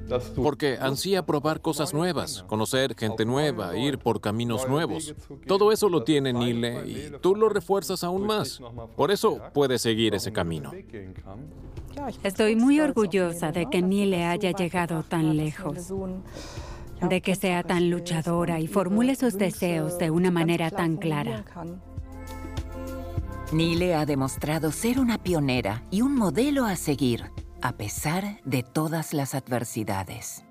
porque ansía probar cosas nuevas, conocer gente nueva, ir por caminos nuevos. Todo eso lo tiene Nile y tú lo refuerzas aún más. Por eso puedes seguir ese camino. Estoy muy orgullosa de que Nile haya llegado tan lejos, de que sea tan luchadora y formule sus deseos de una manera tan clara. Nile ha demostrado ser una pionera y un modelo a seguir, a pesar de todas las adversidades.